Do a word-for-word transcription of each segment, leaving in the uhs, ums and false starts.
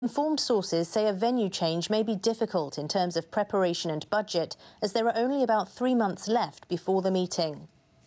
Informed sources say a venue change may be difficult in terms of preparation and budget, as there are only about three months left before the meeting.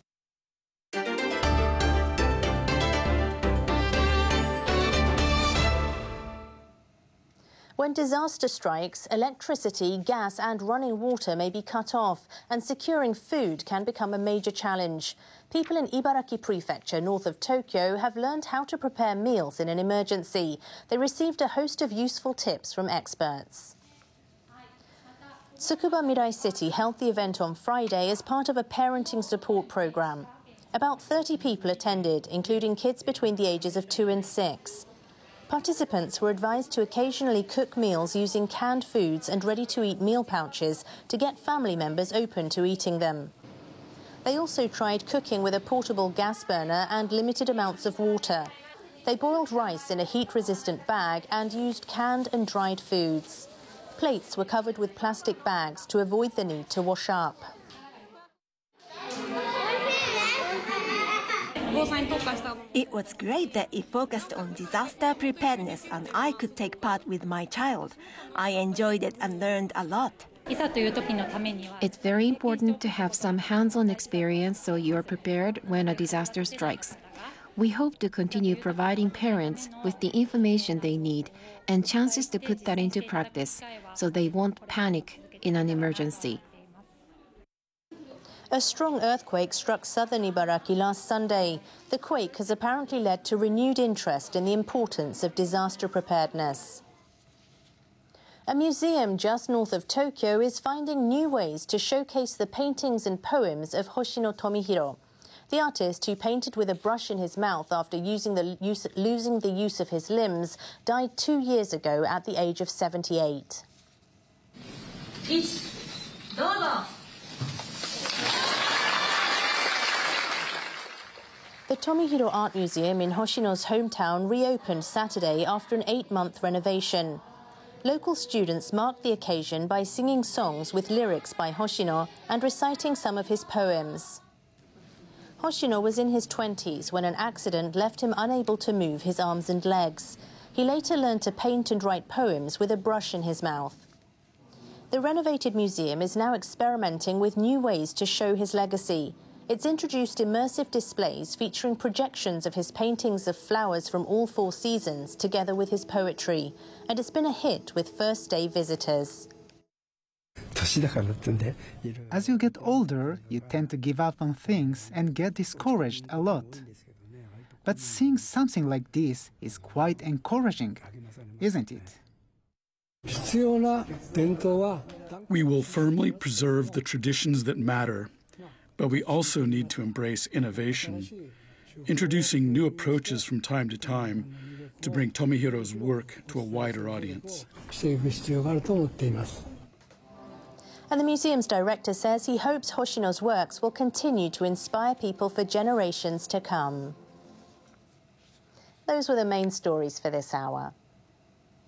When disaster strikes, electricity, gas and running water may be cut off, and securing food can become a major challenge. People in Ibaraki Prefecture, north of Tokyo, have learned how to prepare meals in an emergency. They received a host of useful tips from experts. Tsukuba Mirai City held the event on Friday as part of a parenting support program. About thirty people attended, including kids between the ages of two and six. Participants were advised to occasionally cook meals using canned foods and ready-to-eat meal pouches to get family members open to eating them. They also tried cooking with a portable gas burner and limited amounts of water. They boiled rice in a heat-resistant bag and used canned and dried foods. Plates were covered with plastic bags to avoid the need to wash up. It was great that it focused on disaster preparedness and I could take part with my child. I enjoyed it and learned a lot. It's very important to have some hands-on experience so you're prepared when a disaster strikes. We hope to continue providing parents with the information they need and chances to put that into practice so they won't panic in an emergency. A strong earthquake struck southern Ibaraki last Sunday. The quake has apparently led to renewed interest in the importance of disaster preparedness. A museum just north of Tokyo is finding new ways to showcase the paintings and poems of Hoshino Tomihiro. The artist, who painted with a brush in his mouth after using the use, losing the use of his limbs, died two years ago at the age of seventy-eight. The Tomihiro Art Museum in Hoshino's hometown reopened Saturday after an eight-month renovation. Local students marked the occasion by singing songs with lyrics by Hoshino and reciting some of his poems. Hoshino was in his twenties when an accident left him unable to move his arms and legs. He later learned to paint and write poems with a brush in his mouth. The renovated museum is now experimenting with new ways to show his legacy. It's introduced immersive displays featuring projections of his paintings of flowers from all four seasons together with his poetry, and it's been a hit with first-day visitors. As you get older, you tend to give up on things and get discouraged a lot. But seeing something like this is quite encouraging, isn't it? We will firmly preserve the traditions that matter, but we also need to embrace innovation, introducing new approaches from time to time to bring Tomihiro's work to a wider audience. And the museum's director says he hopes Hoshino's works will continue to inspire people for generations to come. Those were the main stories for this hour.